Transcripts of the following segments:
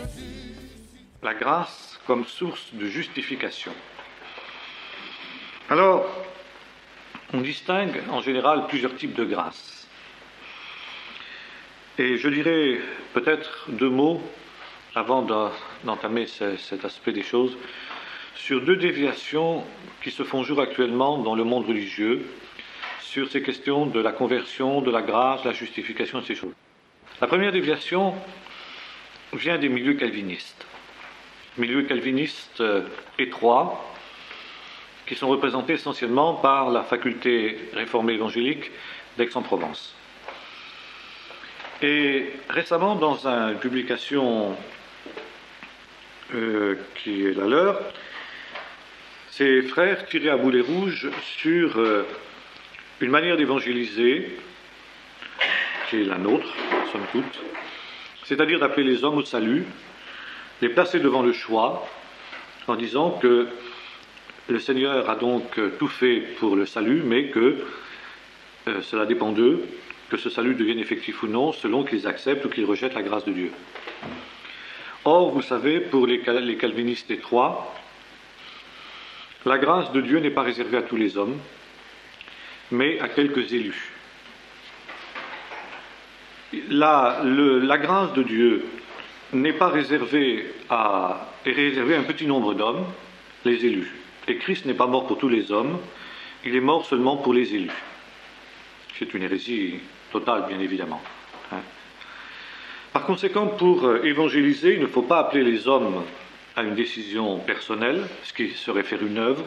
La grâce comme source de justification. Alors, on distingue en général plusieurs types de grâce. Et je dirais peut-être deux mots, avant d'entamer cet aspect des choses, sur deux déviations qui se font jour actuellement dans le monde religieux, sur ces questions de la conversion, de la grâce, de la justification de ces choses. La première déviation vient des milieux calvinistes. Milieux calvinistes étroits, qui sont représentés essentiellement par la faculté réformée évangélique d'Aix-en-Provence. Et récemment, dans une publication qui est la leur, ces frères tiraient à boulet rouge sur une manière d'évangéliser, qui est la nôtre, somme toute, c'est-à-dire d'appeler les hommes au salut, les placer devant le choix, en disant que le Seigneur a donc tout fait pour le salut, mais que cela dépend d'eux, que ce salut devienne effectif ou non, selon qu'ils acceptent ou qu'ils rejettent la grâce de Dieu. Or, vous savez, pour les calvinistes étroits, la grâce de Dieu n'est pas réservée à tous les hommes, mais à quelques élus. La grâce de Dieu n'est pas réservée à un petit nombre d'hommes, les élus. Et Christ n'est pas mort pour tous les hommes, il est mort seulement pour les élus. C'est une hérésie totale, bien évidemment. Par conséquent, pour évangéliser, il ne faut pas appeler les hommes à une décision personnelle, ce qui serait faire une œuvre.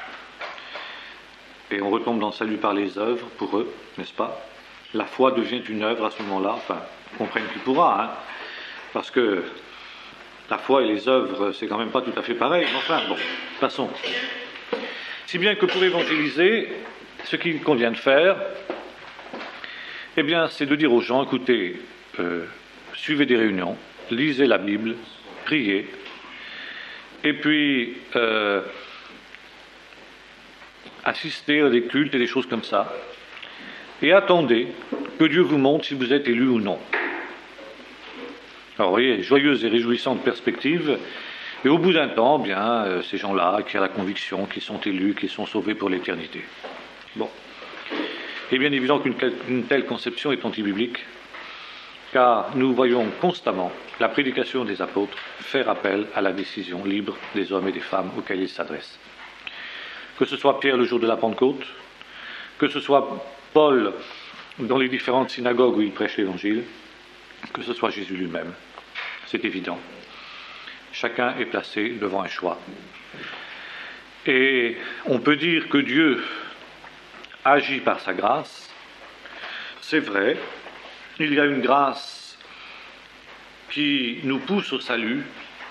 Et on retombe dans le salut par les œuvres, pour eux, n'est-ce pas? La foi devient une œuvre à ce moment-là, enfin, comprenne qui pourra, parce que la foi et les œuvres, c'est quand même pas tout à fait pareil, mais enfin, bon, passons. Si bien que pour évangéliser, ce qu'il convient de faire, eh bien, c'est de dire aux gens, écoutez, suivez des réunions, lisez la Bible, priez, et puis assistez à des cultes et des choses comme ça, et attendez que Dieu vous montre si vous êtes élu ou non. Alors, vous voyez, joyeuse et réjouissante perspective, et au bout d'un temps, bien, ces gens-là qui ont la conviction qu'ils sont élus, qu'ils sont sauvés pour l'éternité. Bon. Il est bien évident qu'une telle conception est antibiblique, car nous voyons constamment la prédication des apôtres faire appel à la décision libre des hommes et des femmes auxquels ils s'adressent. Que ce soit Pierre le jour de la Pentecôte, que ce soit Paul dans les différentes synagogues où il prêche l'Évangile, que ce soit Jésus lui-même, c'est évident. Chacun est placé devant un choix. Et on peut dire que Dieu agit par sa grâce, c'est vrai, il y a une grâce qui nous pousse au salut,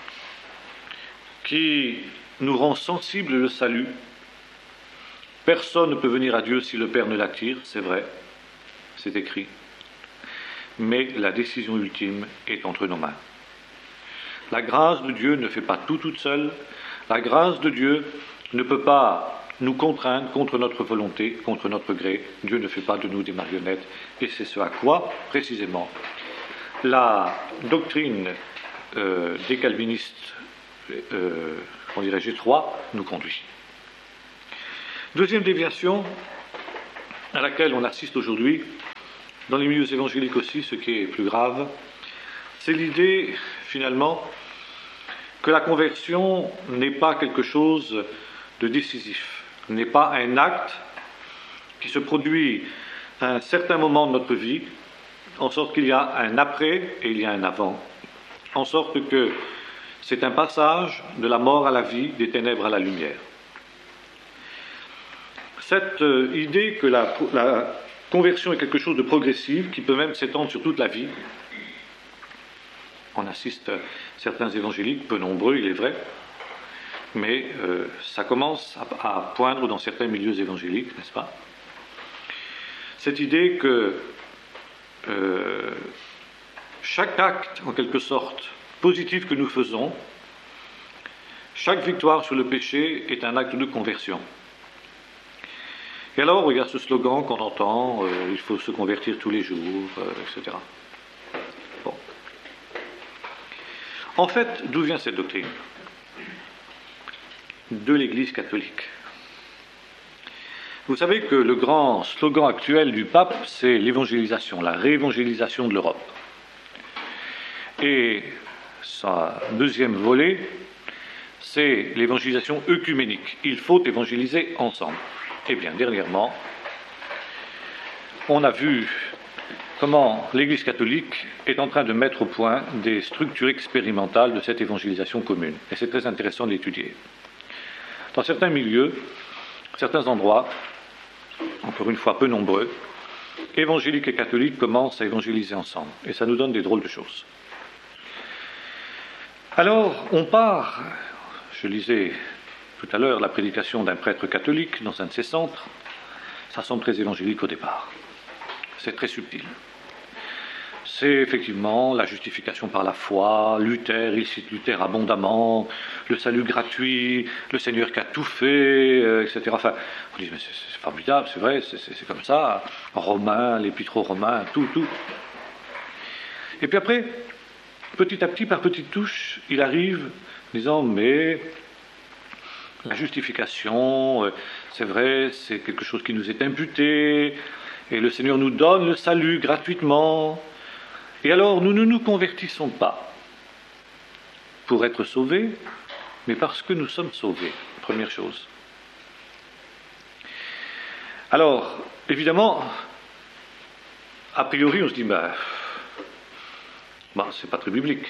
qui nous rend sensibles au salut. Personne ne peut venir à Dieu si le Père ne l'attire, c'est vrai, c'est écrit. Mais la décision ultime est entre nos mains. La grâce de Dieu ne fait pas tout toute seule. La grâce de Dieu ne peut pas nous contraindre contre notre volonté, contre notre gré. Dieu ne fait pas de nous des marionnettes. Et c'est ce à quoi, précisément, la doctrine des calvinistes, étroits, nous conduit. Deuxième déviation à laquelle on assiste aujourd'hui, dans les milieux évangéliques aussi, ce qui est plus grave, c'est l'idée, finalement, que la conversion n'est pas quelque chose de décisif, n'est pas un acte qui se produit à un certain moment de notre vie, en sorte qu'il y a un après et il y a un avant, en sorte que c'est un passage de la mort à la vie, des ténèbres à la lumière. Cette idée que la conversion est quelque chose de progressif, qui peut même s'étendre sur toute la vie. On assiste à certains évangéliques, peu nombreux, il est vrai, mais ça commence à poindre dans certains milieux évangéliques, n'est-ce pas? Cette idée que chaque acte, en quelque sorte, positif que nous faisons, chaque victoire sur le péché est un acte de conversion. Et alors, il y a ce slogan qu'on entend, il faut se convertir tous les jours, etc. Bon. En fait, d'où vient cette doctrine? De l'Église catholique. Vous savez que le grand slogan actuel du pape, c'est l'évangélisation, la réévangélisation de l'Europe. Et sa deuxième volet, c'est l'évangélisation œcuménique. Il faut évangéliser ensemble. Eh bien, dernièrement, on a vu comment l'Église catholique est en train de mettre au point des structures expérimentales de cette évangélisation commune. Et c'est très intéressant de l'étudier. Dans certains milieux, certains endroits, encore une fois peu nombreux, évangéliques et catholiques commencent à évangéliser ensemble. Et ça nous donne des drôles de choses. Alors, on part, je lisais tout à l'heure la prédication d'un prêtre catholique dans un de ses centres, ça semble très évangélique au départ. C'est très subtil. C'est effectivement la justification par la foi, Luther, il cite Luther abondamment, le salut gratuit, le Seigneur qui a tout fait, etc. Enfin, on dit, mais c'est formidable, c'est vrai, c'est comme ça, Romains, l'épître aux Romains, tout. Et puis après, petit à petit, par petites touches, il arrive disant, mais la justification, c'est vrai, c'est quelque chose qui nous est imputé, et le Seigneur nous donne le salut gratuitement. Et alors, nous ne nous convertissons pas pour être sauvés, mais parce que nous sommes sauvés, première chose. Alors, évidemment, a priori, on se dit, c'est pas très biblique.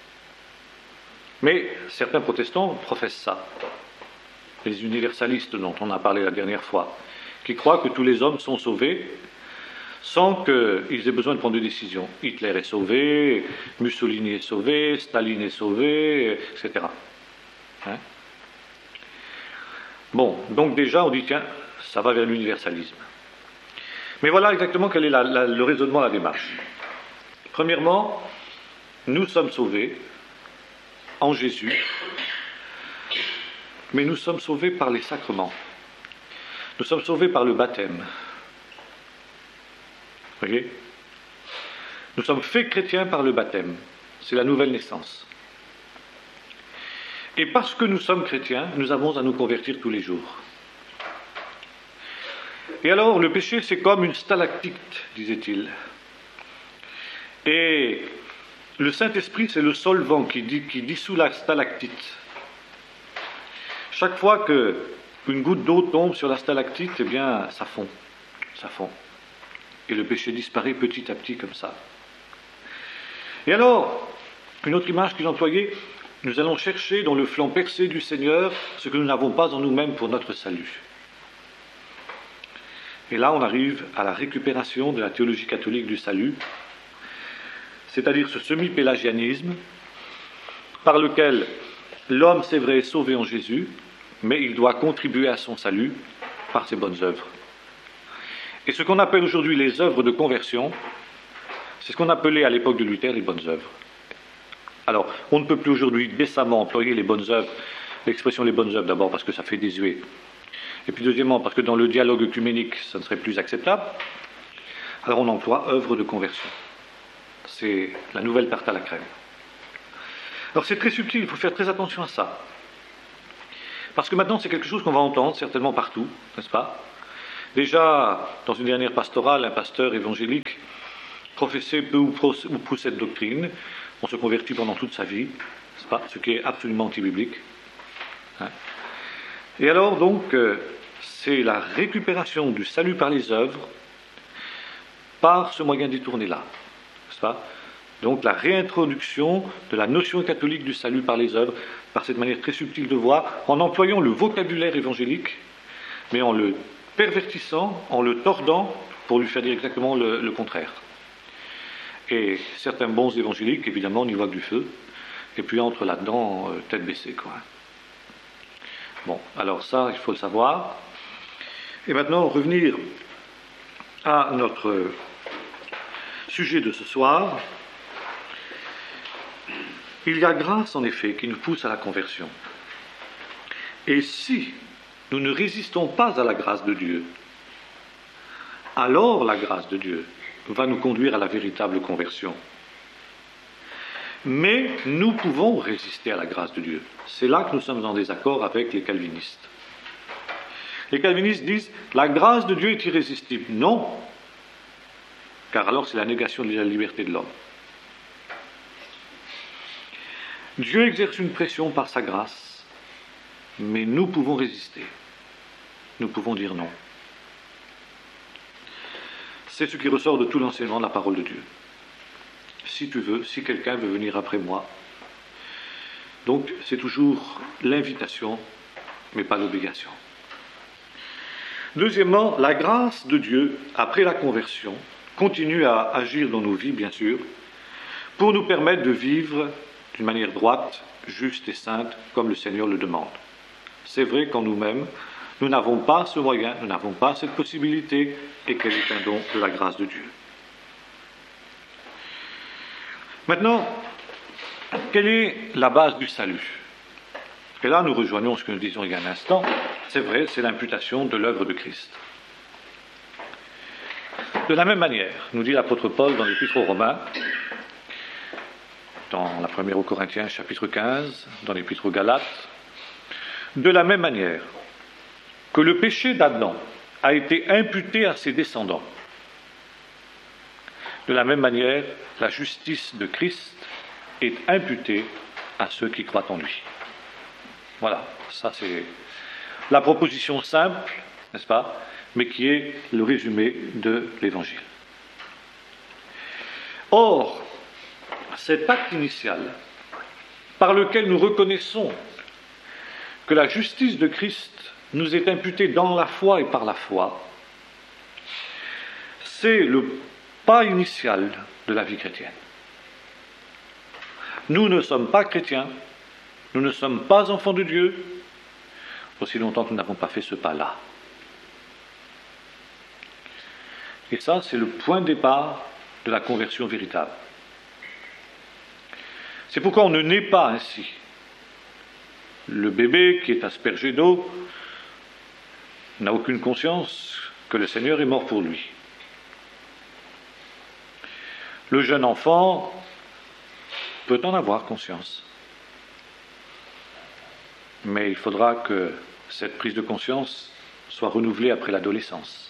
Mais certains protestants professent ça. Les universalistes dont on a parlé la dernière fois, qui croient que tous les hommes sont sauvés sans qu'ils aient besoin de prendre des décisions. Hitler est sauvé, Mussolini est sauvé, Staline est sauvé, etc. Hein? Bon, donc déjà on dit, tiens, ça va vers l'universalisme. Mais voilà exactement quel est le raisonnement, la démarche. Premièrement, nous sommes sauvés en Jésus, mais nous sommes sauvés par les sacrements. Nous sommes sauvés par le baptême. Vous voyez ? Nous sommes faits chrétiens par le baptême. C'est la nouvelle naissance. Et parce que nous sommes chrétiens, nous avons à nous convertir tous les jours. Et alors, le péché, c'est comme une stalactite, disait-il. Et le Saint-Esprit, c'est le solvant qui dissout la stalactite. Chaque fois qu'une goutte d'eau tombe sur la stalactite, eh bien, ça fond. Ça fond. Et le péché disparaît petit à petit comme ça. Et alors, une autre image qu'il employait, nous allons chercher dans le flanc percé du Seigneur ce que nous n'avons pas en nous-mêmes pour notre salut. Et là, on arrive à la récupération de la théologie catholique du salut, c'est-à-dire ce semi-pélagianisme par lequel l'homme, c'est vrai, est sauvé en Jésus, mais il doit contribuer à son salut par ses bonnes œuvres. Et ce qu'on appelle aujourd'hui les œuvres de conversion, c'est ce qu'on appelait à l'époque de Luther les bonnes œuvres. Alors, on ne peut plus aujourd'hui décemment employer les bonnes œuvres, l'expression les bonnes œuvres d'abord parce que ça fait désuet, et puis deuxièmement parce que dans le dialogue œcuménique, ça ne serait plus acceptable. Alors on emploie œuvres de conversion. C'est la nouvelle tarte à la crème. Alors c'est très subtil, il faut faire très attention à ça. Parce que maintenant c'est quelque chose qu'on va entendre certainement partout, n'est-ce pas ? Déjà, dans une dernière pastorale, un pasteur évangélique professait peu ou prou cette doctrine. On se convertit pendant toute sa vie, n'est-ce pas ? Ce qui est absolument anti-biblique. Hein ? Et alors donc, c'est la récupération du salut par les œuvres par ce moyen détourné-là, n'est-ce pas ? Donc la réintroduction de la notion catholique du salut par les œuvres, par cette manière très subtile de voir, en employant le vocabulaire évangélique, mais en le pervertissant, en le tordant, pour lui faire dire exactement le contraire. Et certains bons évangéliques, évidemment, n'y voient que du feu, et puis entrent là-dedans tête baissée, quoi. Bon, alors ça, il faut le savoir. Et maintenant, revenir à notre sujet de ce soir. Il y a grâce, en effet, qui nous pousse à la conversion. Et si nous ne résistons pas à la grâce de Dieu, alors la grâce de Dieu va nous conduire à la véritable conversion. Mais nous pouvons résister à la grâce de Dieu. C'est là que nous sommes en désaccord avec les calvinistes. Les calvinistes disent « la grâce de Dieu est irrésistible ». Non, car alors c'est la négation de la liberté de l'homme. Dieu exerce une pression par sa grâce, mais nous pouvons résister. Nous pouvons dire non. C'est ce qui ressort de tout l'enseignement de la parole de Dieu. Si tu veux, si quelqu'un veut venir après moi. Donc, c'est toujours l'invitation, mais pas l'obligation. Deuxièmement, la grâce de Dieu, après la conversion, continue à agir dans nos vies, bien sûr, pour nous permettre de vivre d'une manière droite, juste et sainte, comme le Seigneur le demande. C'est vrai qu'en nous-mêmes, nous n'avons pas ce moyen, nous n'avons pas cette possibilité, et qu'elle est un don de la grâce de Dieu. Maintenant, quelle est la base du salut? Et là, nous rejoignons ce que nous disions il y a un instant. C'est vrai, c'est l'imputation de l'œuvre de Christ. De la même manière, nous dit l'apôtre Paul dans l'Épître aux Romains, dans la première aux Corinthiens, chapitre 15, dans l'Épître aux Galates, de la même manière que le péché d'Adam a été imputé à ses descendants, de la même manière, la justice de Christ est imputée à ceux qui croient en lui. Voilà, ça c'est la proposition simple, n'est-ce pas, mais qui est le résumé de l'Évangile. Or, cet acte initial, par lequel nous reconnaissons que la justice de Christ nous est imputée dans la foi et par la foi, c'est le pas initial de la vie chrétienne. Nous ne sommes pas chrétiens, nous ne sommes pas enfants de Dieu, aussi longtemps que nous n'avons pas fait ce pas-là. Et ça, c'est le point de départ de la conversion véritable. C'est pourquoi on ne naît pas ainsi. Le bébé qui est aspergé d'eau n'a aucune conscience que le Seigneur est mort pour lui. Le jeune enfant peut en avoir conscience. Mais il faudra que cette prise de conscience soit renouvelée après l'adolescence.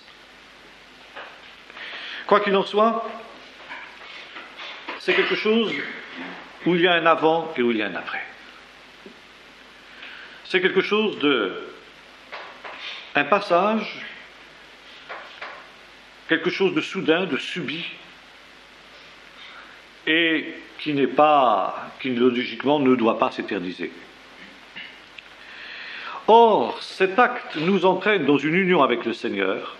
Quoi qu'il en soit, c'est quelque chose où il y a un avant et où il y a un après. C'est quelque chose un passage, quelque chose de soudain, de subit, et qui logiquement ne doit pas s'éterniser. Or, cet acte nous entraîne dans une union avec le Seigneur,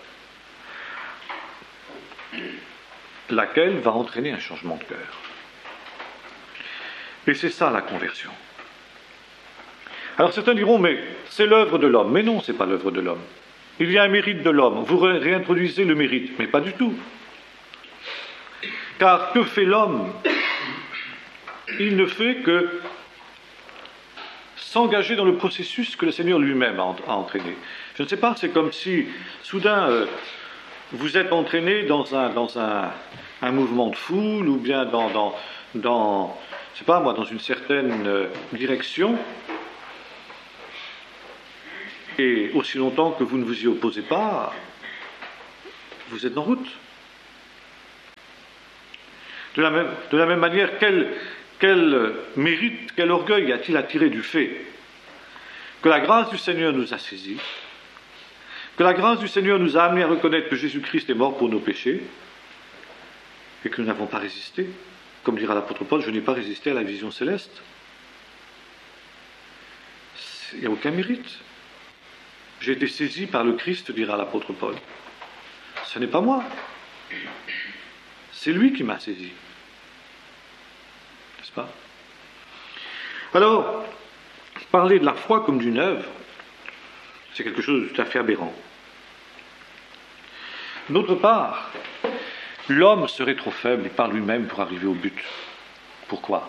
laquelle va entraîner un changement de cœur. Et c'est ça la conversion. Alors certains diront, mais c'est l'œuvre de l'homme. Mais non, ce n'est pas l'œuvre de l'homme. Il y a un mérite de l'homme. Vous réintroduisez le mérite, mais pas du tout. Car que fait l'homme? Il ne fait que s'engager dans le processus que le Seigneur lui-même a entraîné. Je ne sais pas, c'est comme si, soudain, vous êtes entraîné dans un mouvement de foule, ou bien dans je sais pas moi, dans une certaine direction, et aussi longtemps que vous ne vous y opposez pas, vous êtes en route. De la même manière, quel mérite, quel orgueil a-t-il attiré du fait que la grâce du Seigneur nous a saisis, que la grâce du Seigneur nous a amenés à reconnaître que Jésus-Christ est mort pour nos péchés, et que nous n'avons pas résisté. Comme dira l'apôtre Paul, je n'ai pas résisté à la vision céleste. Il n'y a aucun mérite. J'ai été saisi par le Christ, dira l'apôtre Paul. Ce n'est pas moi. C'est lui qui m'a saisi. N'est-ce pas? Alors, parler de la foi comme d'une œuvre, c'est quelque chose de tout à fait aberrant. D'autre part, l'homme serait trop faible par lui-même pour arriver au but. Pourquoi?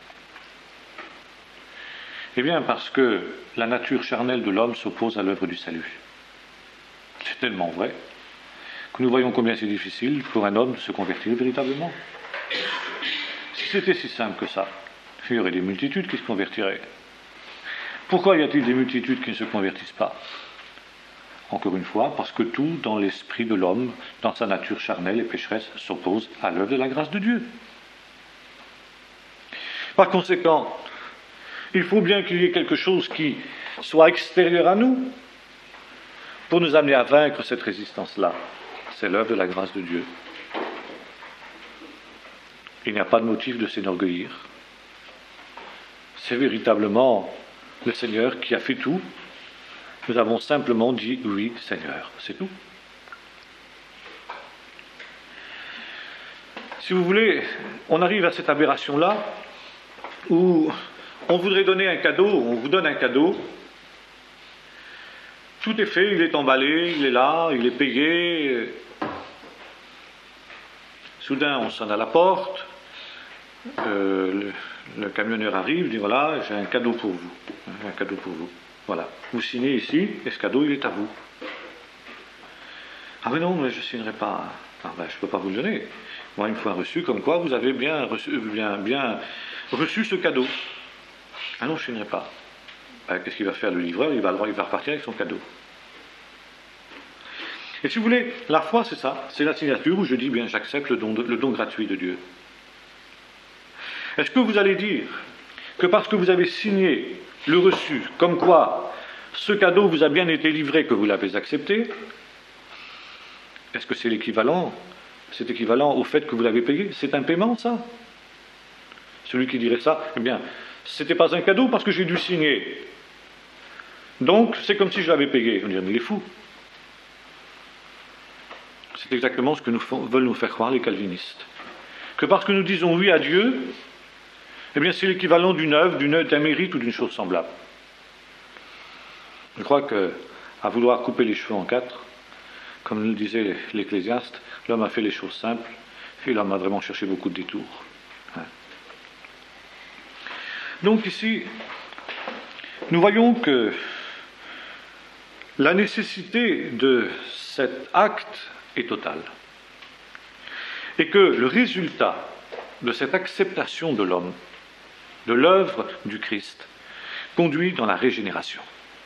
Eh bien, parce que la nature charnelle de l'homme s'oppose à l'œuvre du salut. C'est tellement vrai que nous voyons combien c'est difficile pour un homme de se convertir véritablement. Si c'était si simple que ça, il y aurait des multitudes qui se convertiraient. Pourquoi y a-t-il des multitudes qui ne se convertissent pas? Encore une fois, parce que tout dans l'esprit de l'homme, dans sa nature charnelle et pécheresse, s'oppose à l'œuvre de la grâce de Dieu. Par conséquent, il faut bien qu'il y ait quelque chose qui soit extérieur à nous pour nous amener à vaincre cette résistance-là. C'est l'œuvre de la grâce de Dieu. Il n'y a pas de motif de s'enorgueillir. C'est véritablement le Seigneur qui a fait tout. Nous avons simplement dit oui, Seigneur, c'est tout. Si vous voulez, on arrive à cette aberration-là où on voudrait donner un cadeau, on vous donne un cadeau, tout est fait, il est emballé, il est là, il est payé. Soudain, on sonne à la porte, le camionneur arrive, dit voilà, j'ai un cadeau pour vous, un cadeau pour vous. Voilà, vous signez ici, et ce cadeau, il est à vous. Ah mais non, mais je ne signerai pas. Ah ben, je ne peux pas vous le donner. Moi, il me faut un reçu comme quoi vous avez bien reçu ce cadeau. Ah non, je ne signerai pas. Ben, qu'est-ce qu'il va faire le livreur? Il va repartir avec son cadeau. Et si vous voulez, la foi, c'est ça. C'est la signature où je dis, bien, j'accepte le don gratuit de Dieu. Est-ce que vous allez dire que parce que vous avez signé le reçu, comme quoi ce cadeau vous a bien été livré, que vous l'avez accepté, est-ce que c'est l'équivalent? C'est équivalent au fait que vous l'avez payé? C'est un paiement, ça? Celui qui dirait ça, eh bien, c'était pas un cadeau parce que j'ai dû signer. Donc, c'est comme si je l'avais payé. On dirait, mais il est fou. C'est exactement ce que veulent nous faire croire les calvinistes. Que parce que nous disons oui à Dieu, eh bien, c'est l'équivalent d'une œuvre, d'un mérite ou d'une chose semblable. Je crois qu'à vouloir couper les cheveux en quatre, comme le disait l'Ecclésiaste, l'homme a fait les choses simples, et l'homme a vraiment cherché beaucoup de détours. Donc ici, nous voyons que la nécessité de cet acte est totale. Et que le résultat de cette acceptation de l'homme, de l'œuvre du Christ, conduit dans la régénération.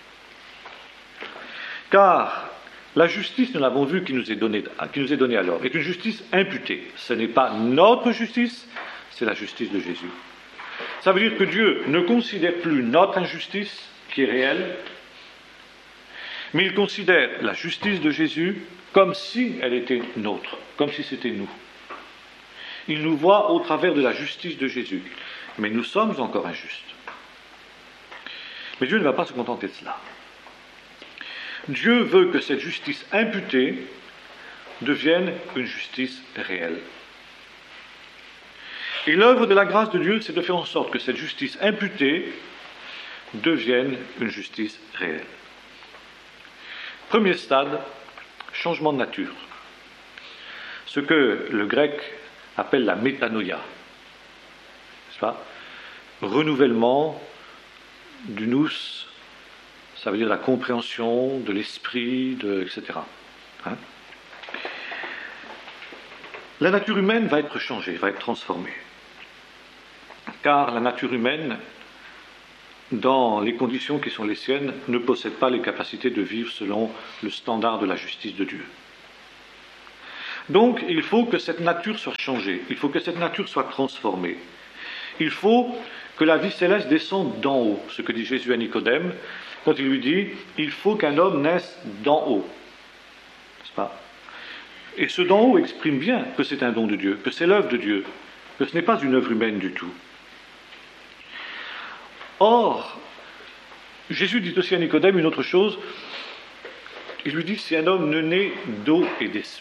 Car la justice, nous l'avons vu, qui nous est donnée alors, est une justice imputée. Ce n'est pas notre justice, c'est la justice de Jésus. Ça veut dire que Dieu ne considère plus notre injustice, qui est réelle, mais il considère la justice de Jésus comme si elle était nôtre, comme si c'était nous. Il nous voit au travers de la justice de Jésus. Mais nous sommes encore injustes. Mais Dieu ne va pas se contenter de cela. Dieu veut que cette justice imputée devienne une justice réelle. Et l'œuvre de la grâce de Dieu, c'est de faire en sorte que cette justice imputée devienne une justice réelle. Premier stade, changement de nature. Ce que le grec appelle la métanoïa. N'est-ce pas? Renouvellement du nous, ça veut dire la compréhension de l'esprit, etc. Hein? La nature humaine va être changée, va être transformée. Car la nature humaine, dans les conditions qui sont les siennes, ne possède pas les capacités de vivre selon le standard de la justice de Dieu. Donc, il faut que cette nature soit changée, il faut que cette nature soit transformée. Il faut que la vie céleste descende d'en haut, ce que dit Jésus à Nicodème, quand il lui dit « il faut qu'un homme naisse d'en haut ». N'est-ce pas? Et ce d'en haut exprime bien que c'est un don de Dieu, que c'est l'œuvre de Dieu, que ce n'est pas une œuvre humaine du tout. Or, Jésus dit aussi à Nicodème une autre chose, il lui dit « si un homme ne naît d'eau et d'esprit ».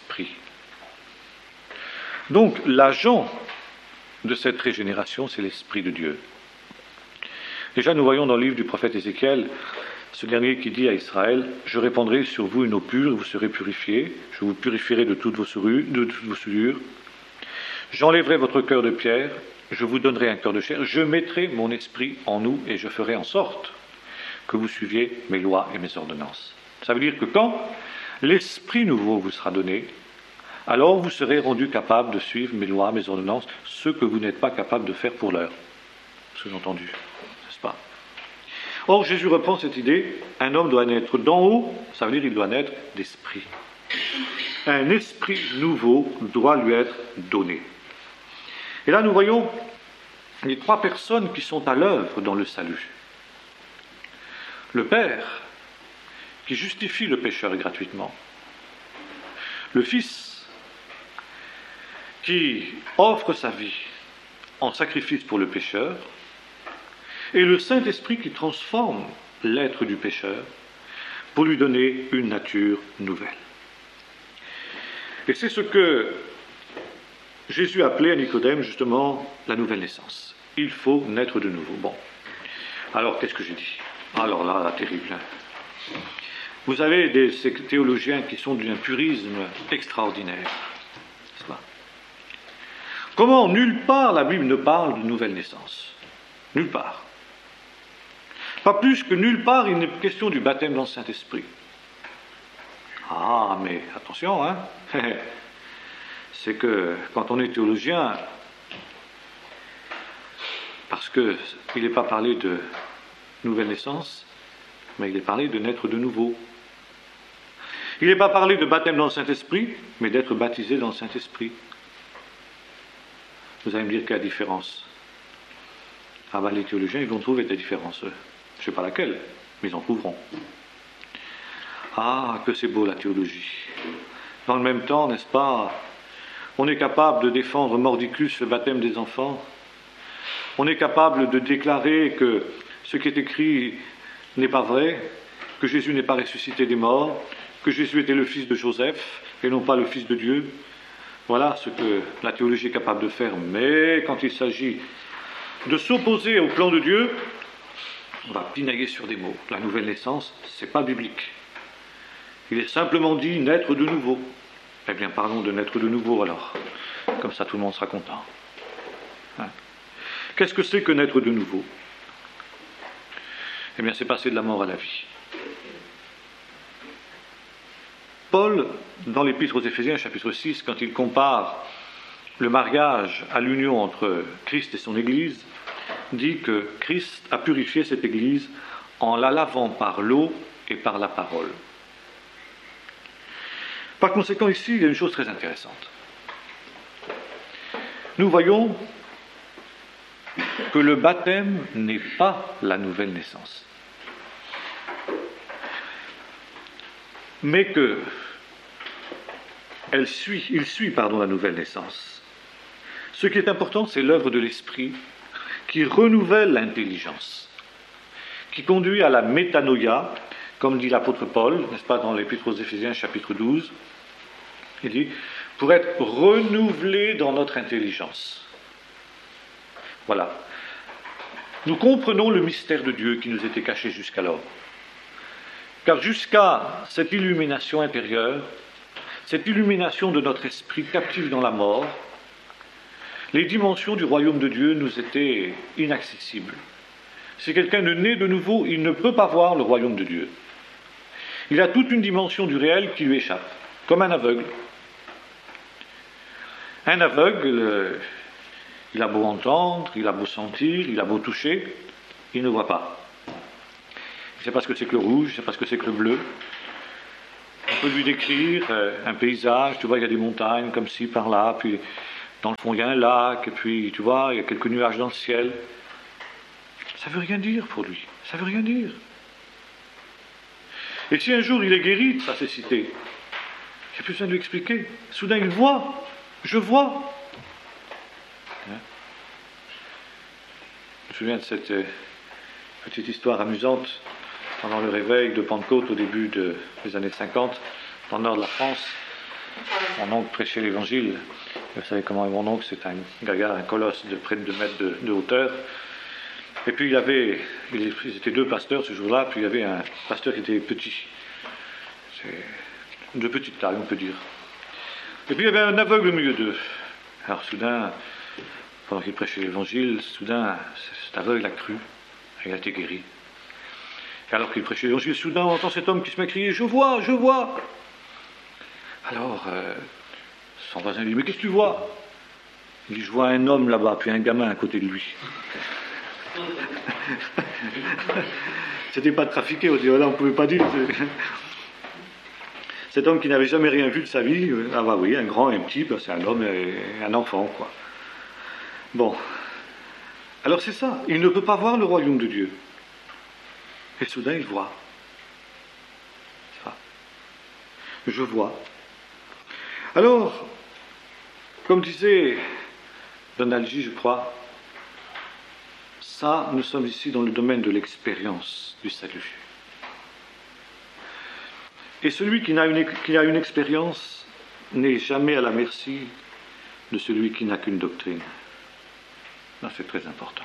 Donc, l'agent de cette régénération, c'est l'Esprit de Dieu. Déjà, nous voyons dans le livre du prophète Ézéchiel, ce dernier qui dit à Israël, « Je répandrai sur vous une eau pure, vous serez purifiés, je vous purifierai de toutes vos souillures, j'enlèverai votre cœur de pierre, je vous donnerai un cœur de chair, je mettrai mon esprit en nous et je ferai en sorte que vous suiviez mes lois et mes ordonnances. » Ça veut dire que quand l'Esprit nouveau vous sera donné, alors vous serez rendu capable de suivre mes lois, mes ordonnances, ce que vous n'êtes pas capable de faire pour l'heure. sous-entendu, n'est-ce pas? Or, Jésus reprend cette idée, un homme doit naître d'en haut, ça veut dire qu'il doit naître d'esprit. Un esprit nouveau doit lui être donné. Et là, nous voyons les trois personnes qui sont à l'œuvre dans le salut. Le Père, qui justifie le pécheur gratuitement. Le Fils, qui offre sa vie en sacrifice pour le pécheur. Et le Saint-Esprit qui transforme l'être du pécheur pour lui donner une nature nouvelle. Et c'est ce que Jésus appelait à Nicodème, justement, la nouvelle naissance. Il faut naître de nouveau. Bon. Alors, qu'est-ce que j'ai dit? Alors là, terrible. Vous avez ces théologiens qui sont d'un purisme extraordinaire. N'est-ce pas? Comment nulle part la Bible ne parle de nouvelle naissance? Nulle part. Pas plus que nulle part il n'est question du baptême dans le Saint-Esprit. Ah, mais attention, hein. C'est que quand on est théologien, parce qu'il n'est pas parlé de nouvelle naissance, mais il est parlé de naître de nouveau. Il n'est pas parlé de baptême dans le Saint-Esprit, mais d'être baptisé dans le Saint-Esprit. Vous allez me dire quelle est la différence? Ah ben les théologiens, ils vont trouver des différences. Je ne sais pas laquelle, mais ils en trouveront. Ah, que c'est beau la théologie. Dans le même temps, n'est-ce pas, on est capable de défendre mordicus le baptême des enfants. On est capable de déclarer que ce qui est écrit n'est pas vrai, que Jésus n'est pas ressuscité des morts, que Jésus était le fils de Joseph et non pas le fils de Dieu. Voilà ce que la théologie est capable de faire. Mais quand il s'agit de s'opposer au plan de Dieu, on va pinailler sur des mots. La nouvelle naissance, ce n'est pas biblique. Il est simplement dit naître de nouveau. Eh bien, parlons de naître de nouveau alors. Comme ça, tout le monde sera content. Hein? Qu'est-ce que c'est que naître de nouveau? Eh bien, c'est passer de la mort à la vie. Paul, dans l'Épître aux Éphésiens, chapitre 6, quand il compare le mariage à l'union entre Christ et son Église, dit que Christ a purifié cette Église en la lavant par l'eau et par la parole. Par conséquent, ici, il y a une chose très intéressante. Nous voyons que le baptême n'est pas la nouvelle naissance, mais que il suit la nouvelle naissance. Ce qui est important, c'est l'œuvre de l'Esprit qui renouvelle l'intelligence, qui conduit à la métanoïa, comme dit l'apôtre Paul, n'est-ce pas, dans l'Épître aux Éphésiens, chapitre 12, il dit, pour être renouvelé dans notre intelligence. Voilà. Nous comprenons le mystère de Dieu qui nous était caché jusqu'alors. Car jusqu'à cette illumination intérieure, cette illumination de notre esprit captif dans la mort, les dimensions du royaume de Dieu nous étaient inaccessibles. Si quelqu'un ne naît de nouveau, il ne peut pas voir le royaume de Dieu. Il a toute une dimension du réel qui lui échappe, comme un aveugle. Un aveugle, il a beau entendre, il a beau sentir, il a beau toucher, il ne voit pas. Il ne sait pas ce que c'est que le rouge, il ne sait pas ce que c'est que le bleu. On peut lui décrire un paysage, tu vois, il y a des montagnes comme ci, par là, puis dans le fond il y a un lac, et puis tu vois, il y a quelques nuages dans le ciel. Ça ne veut rien dire pour lui, ça ne veut rien dire. Et si un jour il est guéri de sa cécité, il n'y a plus besoin de lui expliquer. Soudain il voit, je vois. Je me souviens de cette petite histoire amusante pendant le réveil de Pentecôte au début des années 50, dans le nord de la France. Mon oncle prêchait l'évangile. Vous savez comment est mon oncle, c'est un gaillard, un colosse de près de 2 mètres de hauteur. Et puis ils étaient 2 pasteurs ce jour-là, puis il y avait un pasteur qui était petit. C'est de petite taille, on peut dire. Et puis il y avait un aveugle au milieu d'eux. Alors soudain, pendant qu'il prêchait l'évangile, soudain, cet aveugle a cru, et il a été guéri. Et alors qu'il prêchait l'évangile, soudain on entend cet homme qui se met à crier « Je vois, je vois !» Alors, son voisin lui dit « Mais qu'est-ce que tu vois ?» Il dit « Je vois un homme là-bas, puis un gamin à côté de lui. » C'était pas trafiqué, on dit, là on ne pouvait pas dire. Cet homme qui n'avait jamais rien vu de sa vie, ah bah oui, un grand et un petit, c'est un homme et un enfant, quoi. Bon. Alors c'est ça, il ne peut pas voir le royaume de Dieu. Et soudain il voit. Je vois. Alors, comme disait Donald G., je crois, ça, nous sommes ici dans le domaine de l'expérience du salut. Et celui qui a une expérience n'est jamais à la merci de celui qui n'a qu'une doctrine. Non, c'est très important.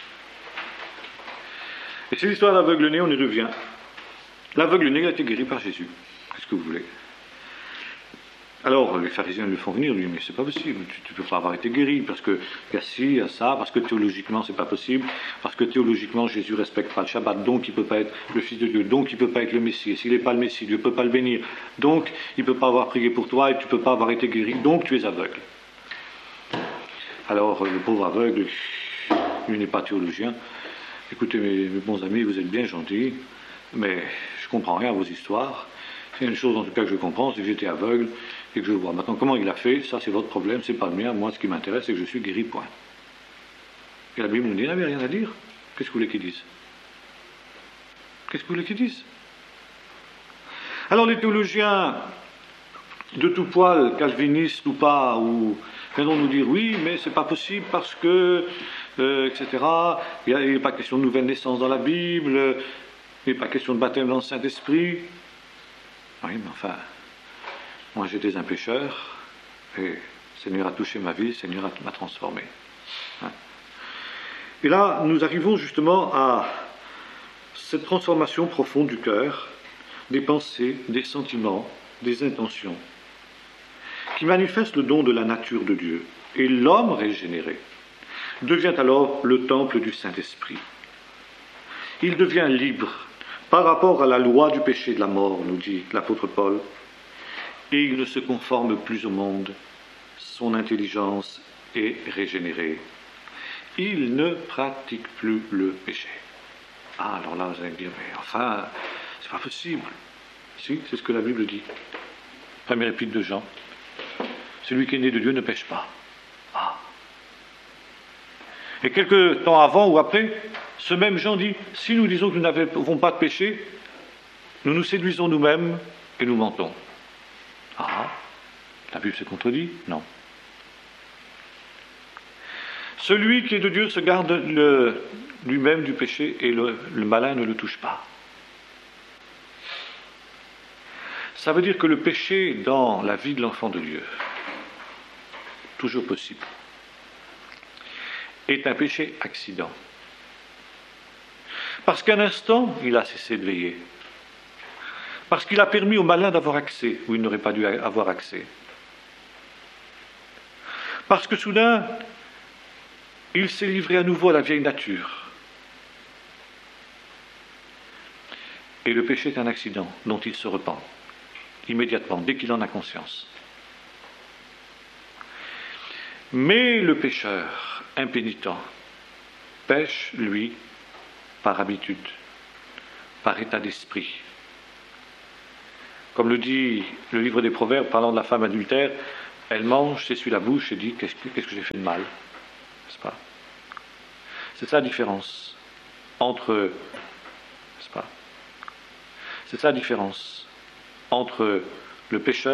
Et c'est l'histoire de l'aveugle-né, on y revient. L'aveugle-né a été guéri par Jésus. Qu'est-ce que vous voulez? Alors, les pharisiens le font venir, lui, mais c'est pas possible, tu ne peux pas avoir été guéri, parce qu'il y a ci, il y a ça, parce que théologiquement c'est pas possible, parce que théologiquement Jésus ne respecte pas le Shabbat, donc il ne peut pas être le Fils de Dieu, donc il ne peut pas être le Messie, et s'il n'est pas le Messie, Dieu ne peut pas le bénir, donc il ne peut pas avoir prié pour toi, et tu ne peux pas avoir été guéri, donc tu es aveugle. Alors, le pauvre aveugle, lui n'est pas théologien. Écoutez, mes bons amis, vous êtes bien gentils, mais je ne comprends rien à vos histoires. C'est une chose en tout cas que je comprends, c'est que j'étais aveugle et que je vois. Maintenant, comment il a fait, ça c'est votre problème, c'est pas le mien. Moi, ce qui m'intéresse, c'est que je suis guéri, point. Et la Bible nous dit, il n'avait rien à dire. Qu'est-ce que vous voulez qu'ils disent? Qu'est-ce que vous voulez qu'ils disent? Alors les théologiens de tout poil, calvinistes ou pas, ou viendront nous dire, oui, mais c'est pas possible parce que, etc. Il n'est pas question de nouvelle naissance dans la Bible, il n'est pas question de baptême dans le Saint-Esprit. Oui, mais enfin, moi j'étais un pécheur, et le Seigneur a touché ma vie, le Seigneur m'a transformé. Hein? Et là, nous arrivons justement à cette transformation profonde du cœur, des pensées, des sentiments, des intentions, qui manifeste le don de la nature de Dieu. Et l'homme régénéré devient alors le temple du Saint-Esprit. Il devient libre par rapport à la loi du péché et de la mort, nous dit l'apôtre Paul, et il ne se conforme plus au monde. Son intelligence est régénérée. Il ne pratique plus le péché. Ah, alors là, vous allez me dire, mais enfin, c'est pas possible. Si, c'est ce que la Bible dit. Première épître de Jean. Celui qui est né de Dieu ne pêche pas. Ah. Et quelques temps avant ou après, ce même Jean dit, si nous disons que nous n'avons pas de péché, nous nous séduisons nous-mêmes et nous mentons. Ah, la Bible se contredit? Non. Celui qui est de Dieu se garde lui-même du péché et le malin ne le touche pas. Ça veut dire que le péché dans la vie de l'enfant de Dieu, toujours possible, est un péché accident. Parce qu'un instant, il a cessé de veiller. Parce qu'il a permis au malin d'avoir accès, où il n'aurait pas dû avoir accès. Parce que soudain, il s'est livré à nouveau à la vieille nature. Et le péché est un accident dont il se repent, immédiatement, dès qu'il en a conscience. Mais le pécheur impénitent pêche, lui, par habitude, par état d'esprit. Comme le dit le livre des Proverbes, parlant de la femme adultère, elle mange, s'essuie la bouche et dit « Qu'est-ce que j'ai fait de mal ?» N'est-ce pas? C'est ça la différence entre... N'est-ce pas? C'est ça la différence entre le pécheur